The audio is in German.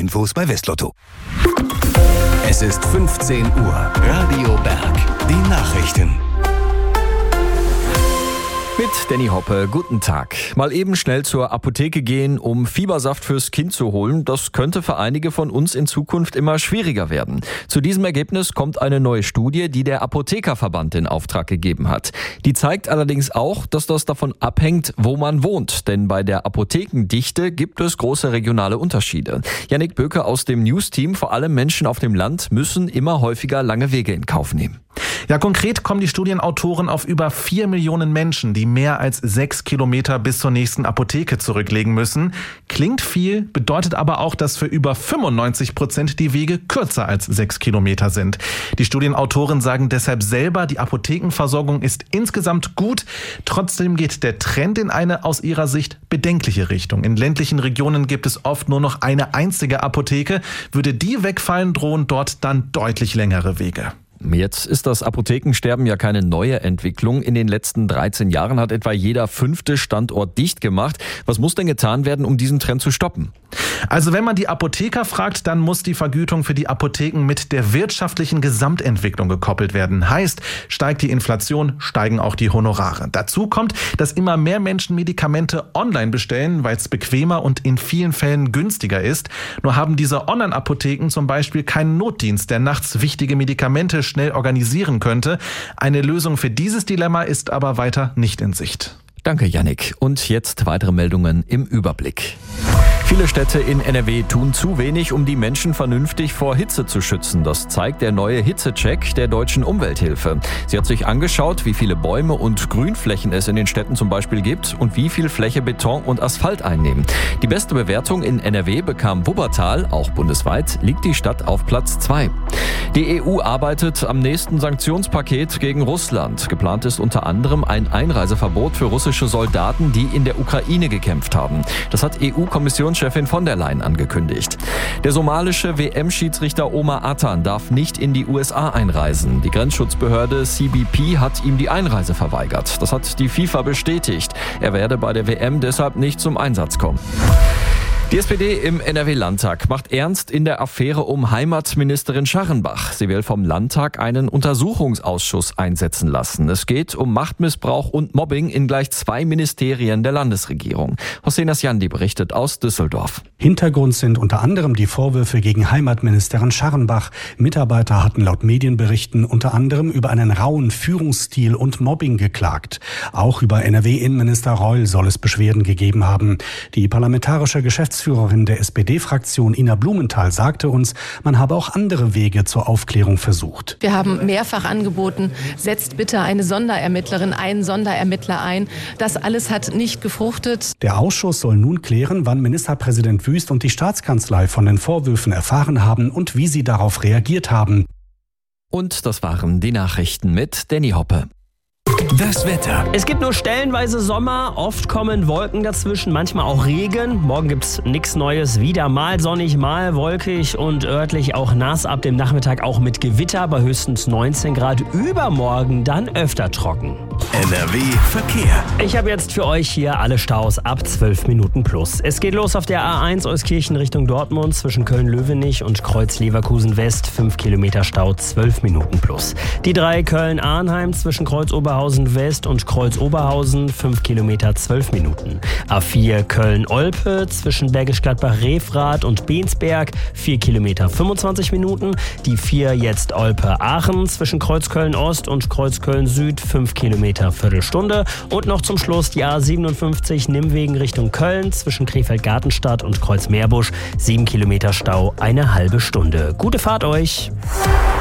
Infos bei Westlotto. Es ist 15 Uhr. Radio Berg. Die Nachrichten. Mit Danny Hoppe, guten Tag. Mal eben schnell zur Apotheke gehen, um Fiebersaft fürs Kind zu holen, das könnte für einige von uns in Zukunft immer schwieriger werden. Zu diesem Ergebnis kommt eine neue Studie, die der Apothekerverband in Auftrag gegeben hat. Die zeigt allerdings auch, dass das davon abhängt, wo man wohnt, denn bei der Apothekendichte gibt es große regionale Unterschiede. Jannik Böke aus dem News-Team, vor allem Menschen auf dem Land müssen immer häufiger lange Wege in Kauf nehmen. Ja, konkret kommen die Studienautoren auf über 4 Millionen Menschen, die mehr als 6 Kilometer bis zur nächsten Apotheke zurücklegen müssen. Klingt viel, bedeutet aber auch, dass für über 95% die Wege kürzer als 6 Kilometer sind. Die Studienautoren sagen deshalb selber, die Apothekenversorgung ist insgesamt gut. Trotzdem geht der Trend in eine aus ihrer Sicht bedenkliche Richtung. In ländlichen Regionen gibt es oft nur noch eine einzige Apotheke. Würde die wegfallen, drohen dort dann deutlich längere Wege. Jetzt ist das Apothekensterben ja keine neue Entwicklung. In den letzten 13 Jahren hat etwa jeder 5. Standort dicht gemacht. Was muss denn getan werden, um diesen Trend zu stoppen? Also wenn man die Apotheker fragt, dann muss die Vergütung für die Apotheken mit der wirtschaftlichen Gesamtentwicklung gekoppelt werden. Heißt, steigt die Inflation, steigen auch die Honorare. Dazu kommt, dass immer mehr Menschen Medikamente online bestellen, weil es bequemer und in vielen Fällen günstiger ist. Nur haben diese Online-Apotheken zum Beispiel keinen Notdienst, der nachts wichtige Medikamente schnell organisieren könnte. Eine Lösung für dieses Dilemma ist aber weiter nicht in Sicht. Danke, Jannik. Und jetzt weitere Meldungen im Überblick. Viele Städte in NRW tun zu wenig, um die Menschen vernünftig vor Hitze zu schützen. Das zeigt der neue Hitzecheck der Deutschen Umwelthilfe. Sie hat sich angeschaut, wie viele Bäume und Grünflächen es in den Städten zum Beispiel gibt und wie viel Fläche Beton und Asphalt einnehmen. Die beste Bewertung in NRW bekam Wuppertal. Auch bundesweit liegt die Stadt auf Platz 2. Die EU arbeitet am nächsten Sanktionspaket gegen Russland. Geplant ist unter anderem ein Einreiseverbot für russische Soldaten, die in der Ukraine gekämpft haben. Das hat EU-Kommissionschefin von der Leyen angekündigt. Der somalische WM-Schiedsrichter Omar Atan darf nicht in die USA einreisen. Die Grenzschutzbehörde CBP hat ihm die Einreise verweigert. Das hat die FIFA bestätigt. Er werde bei der WM deshalb nicht zum Einsatz kommen. Die SPD im NRW-Landtag macht ernst in der Affäre um Heimatministerin Scharrenbach. Sie will vom Landtag einen Untersuchungsausschuss einsetzen lassen. Es geht um Machtmissbrauch und Mobbing in gleich 2 Ministerien der Landesregierung. Hossein Asjandi berichtet aus Düsseldorf. Hintergrund sind unter anderem die Vorwürfe gegen Heimatministerin Scharrenbach. Mitarbeiter hatten laut Medienberichten unter anderem über einen rauen Führungsstil und Mobbing geklagt. Auch über NRW-Innenminister Reul soll es Beschwerden gegeben haben. Die parlamentarische Geschäftsführerin der SPD-Fraktion Ina Blumenthal sagte uns, man habe auch andere Wege zur Aufklärung versucht. Wir haben mehrfach angeboten, setzt bitte eine Sonderermittlerin, einen Sonderermittler ein. Das alles hat nicht gefruchtet. Der Ausschuss soll nun klären, wann Ministerpräsident Wüst und die Staatskanzlei von den Vorwürfen erfahren haben und wie sie darauf reagiert haben. Und das waren die Nachrichten mit Danny Hoppe. Das Wetter. Es gibt nur stellenweise Sommer, oft kommen Wolken dazwischen, manchmal auch Regen. Morgen gibt's nichts Neues, wieder mal sonnig, mal wolkig und örtlich auch nass. Ab dem Nachmittag auch mit Gewitter bei höchstens 19 Grad. Übermorgen dann öfter trocken. NRW Verkehr. Ich habe jetzt für euch hier alle Staus ab 12 Minuten plus. Es geht los auf der A1 Euskirchen Richtung Dortmund zwischen Köln-Löwenich und Kreuz-Leverkusen West. 5 Kilometer Stau, 12 Minuten plus. Die 3 Köln-Arnheim zwischen Kreuz-Oberhausen West und Kreuz-Oberhausen. 5 Kilometer, 12 Minuten. A4 Köln-Olpe zwischen Bergisch Gladbach-Refrath und Bensberg. 4 Kilometer, 25 Minuten. Die 4 jetzt Olpe-Aachen zwischen Kreuz-Köln-Ost und Kreuz-Köln-Süd. 5 Kilometer, Viertelstunde. Und noch zum Schluss die A57 Nimwegen Richtung Köln zwischen Krefeld-Gartenstadt und Kreuz-Meerbusch. 7 Kilometer Stau, eine halbe Stunde. Gute Fahrt euch!